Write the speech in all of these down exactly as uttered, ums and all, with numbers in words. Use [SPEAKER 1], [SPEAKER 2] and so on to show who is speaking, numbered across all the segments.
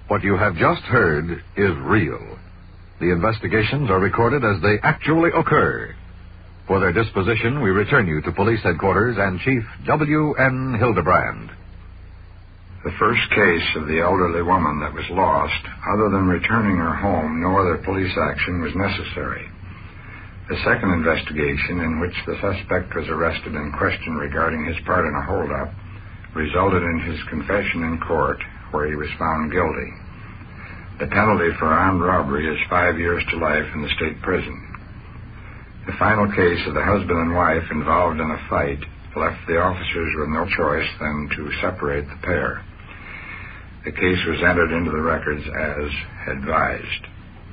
[SPEAKER 1] What you have just heard is real. The investigations are recorded as they actually occur. For their disposition, we return you to Police Headquarters and Chief W N Hildebrand.
[SPEAKER 2] The first case of the elderly woman that was lost, other than returning her home, no other police action was necessary. The second investigation, in which the suspect was arrested and questioned regarding his part in a holdup, resulted in his confession in court, where he was found guilty. The penalty for armed robbery is five years to life in the state prison. The final case of the husband and wife involved in a fight left the officers with no choice than to separate the pair. The case was entered into the records as advised.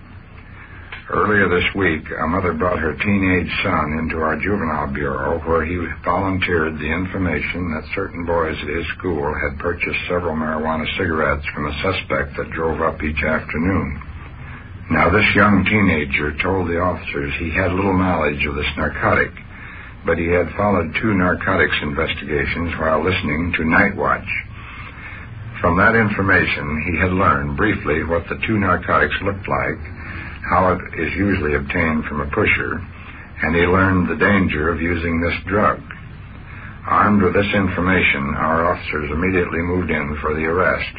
[SPEAKER 2] Earlier this week, a mother brought her teenage son into our juvenile bureau, where he volunteered the information that certain boys at his school had purchased several marijuana cigarettes from a suspect that drove up each afternoon. Now, this young teenager told the officers he had little knowledge of this narcotic, but he had followed two narcotics investigations while listening to Night Watch. From that information, he had learned briefly what the two narcotics looked like, how it is usually obtained from a pusher, and he learned the danger of using this drug. Armed with this information, our officers immediately moved in for the arrest.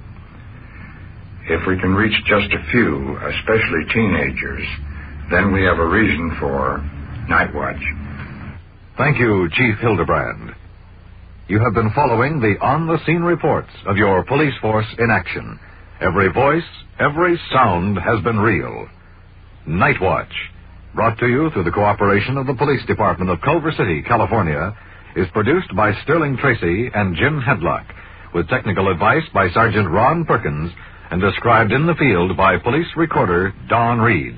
[SPEAKER 2] If we can reach just a few, especially teenagers, then we have a reason for Night Watch.
[SPEAKER 1] Thank you, Chief Hildebrand. You have been following the on-the-scene reports of your police force in action. Every voice, every sound has been real. Night Watch, brought to you through the cooperation of the Police Department of Culver City, California, is produced by Sterling Tracy and Jim Hedlock, with technical advice by Sergeant Ron Perkins, and described in the field by Police Recorder Don Reed.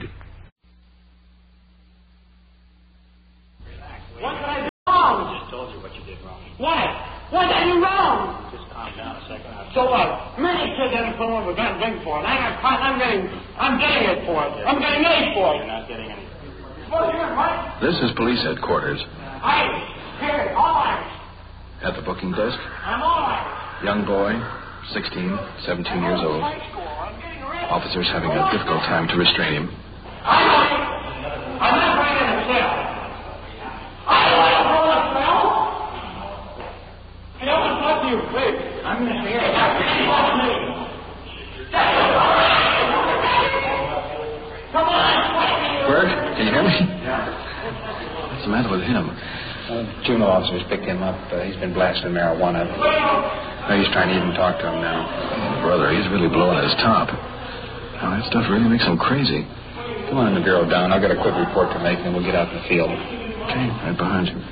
[SPEAKER 3] What did I do wrong?
[SPEAKER 4] I just told you what you did wrong.
[SPEAKER 3] What? What did I do wrong?
[SPEAKER 4] Just calm down a second. I'll
[SPEAKER 3] So what? Many kids haven't come over got drink for it. I got caught. I'm getting, I'm getting it for it. I'm getting paid for
[SPEAKER 4] You're
[SPEAKER 3] it.
[SPEAKER 4] not getting any.
[SPEAKER 3] Well, you're right.
[SPEAKER 5] This is Police Headquarters.
[SPEAKER 3] I, here, all right.
[SPEAKER 5] At the booking desk,
[SPEAKER 3] I'm all right.
[SPEAKER 5] young boy, sixteen, seventeen years old.
[SPEAKER 3] High school. I'm getting arrested.
[SPEAKER 5] Officers having a difficult time to restrain him.
[SPEAKER 3] I'm not, I'm not going in the cell. I don't want to roll a cell. I don't want to talk to you, please. I'm going to say it. Talk to me. Come on.
[SPEAKER 5] Bert, can you hear me? What's the matter with him?
[SPEAKER 4] Uh, juvenile officers picked him up. Uh, he's been blasting marijuana. Uh, he's trying to even talk to him now.
[SPEAKER 5] Oh, brother, he's really blowing his top. Now, that stuff really makes him crazy.
[SPEAKER 4] Come on in the bureau, Don. I've got a quick report to make, and then we'll get out in the field.
[SPEAKER 5] Okay, right behind you.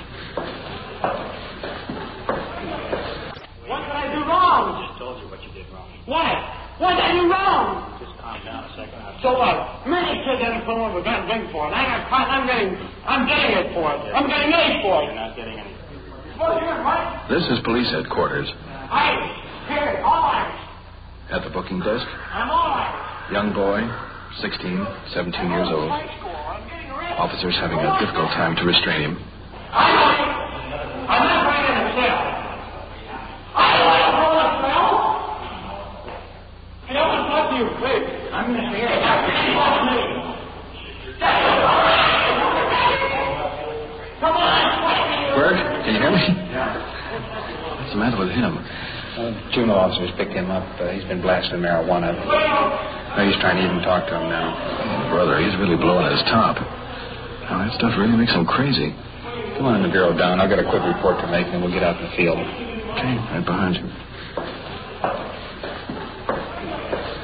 [SPEAKER 3] What did I do wrong?
[SPEAKER 4] I just told you what you did wrong.
[SPEAKER 3] What? What did I do wrong?
[SPEAKER 4] Just calm down a second. I'll
[SPEAKER 3] So what? Many kids haven't come over got drink for it. I got caught. I'm getting, I'm getting it for it. I'm getting paid for
[SPEAKER 4] You're
[SPEAKER 3] it.
[SPEAKER 4] not getting any.
[SPEAKER 3] Well, you're right.
[SPEAKER 5] This is Police Headquarters.
[SPEAKER 3] I, here, all right.
[SPEAKER 5] At the booking desk,
[SPEAKER 3] I'm all right.
[SPEAKER 5] young boy, sixteen, seventeen years old.
[SPEAKER 3] High school. I'm getting arrested.
[SPEAKER 5] Officers having a difficult time to restrain him.
[SPEAKER 3] I'm not, I'm not going in the cell. I don't want to roll a cell. I don't want to talk to you, please. I'm going to say it. Talk to me. Come on.
[SPEAKER 5] Bert, can you hear me? What's the matter with him?
[SPEAKER 4] Uh, juvenile officers picked him up. Uh, he's been blasting marijuana. Uh, he's trying to even talk to him now.
[SPEAKER 5] Oh, brother, he's really blowing his top. Now, that stuff really makes him crazy.
[SPEAKER 4] Come on in the bureau, Don. I've got a quick report to make, and then we'll get out in the field.
[SPEAKER 5] Okay, right behind you.